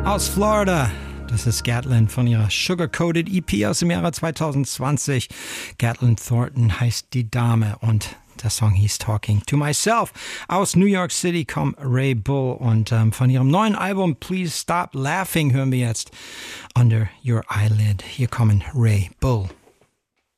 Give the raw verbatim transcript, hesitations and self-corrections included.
Aus Florida. Das ist Gatlin von ihrer Sugar-Coated E P aus dem Jahre zwanzig zwanzig. Gatlin Thornton heißt die Dame und der Song hieß Talking to Myself. Aus New York City kommt Ray Bull und ähm, von ihrem neuen Album Please Stop Laughing hören wir jetzt Under Your Eyelid. Hier kommen Ray Bull.